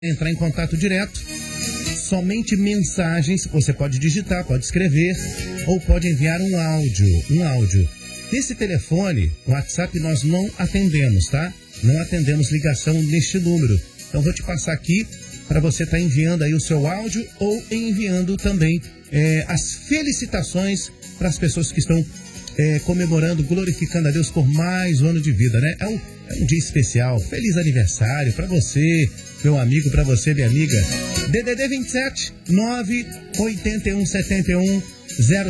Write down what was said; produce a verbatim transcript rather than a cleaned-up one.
entrar em contato direto, somente mensagens, você pode digitar, pode escrever ou pode enviar um áudio, um áudio. Nesse telefone, o WhatsApp, nós não atendemos, tá? Não atendemos ligação neste número. Então vou te passar aqui para você estar tá enviando aí o seu áudio ou enviando também é, as felicitações para as pessoas que estão é, comemorando, glorificando a Deus por mais um ano de vida, né? É um, é um dia especial. Feliz aniversário para você, meu amigo, para você, minha amiga. D D D vinte e sete, nove oito um, sete um, zero